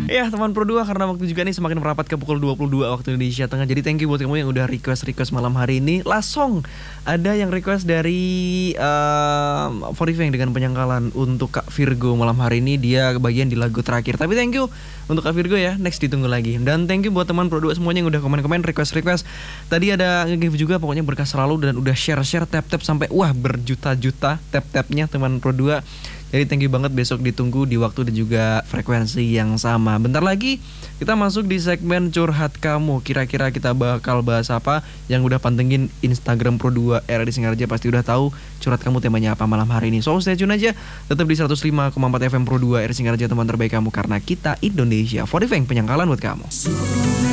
Ya teman Pro 2, karena waktu juga nih semakin merapat ke pukul 22 waktu Indonesia Tengah. Jadi thank you buat kamu yang udah request malam hari ini. Langsung ada yang request dari Forifeng dengan penyangkalan untuk Kak Virgo malam hari ini. Dia bagian di lagu terakhir. Tapi thank you untuk Kak Virgo ya. Next ditunggu lagi. Dan thank you buat teman Pro 2 semuanya yang udah komen-komen request. Tadi ada nge-give juga, pokoknya berkah selalu, dan udah share tap sampai wah berjuta-juta tap-tapnya teman Pro 2. Jadi thank you banget, besok ditunggu di waktu dan juga frekuensi yang sama. Bentar lagi kita masuk di segmen curhat kamu. Kira-kira kita bakal bahas apa? Yang udah pantengin Instagram Pro 2 RRI Singaraja pasti udah tahu curhat kamu temanya apa malam hari ini. So stay tune aja, tetap di 105,4 FM Pro 2 RRI Singaraja, teman terbaik kamu, karena kita Indonesia. Forifeng, penyangkalan buat kamu.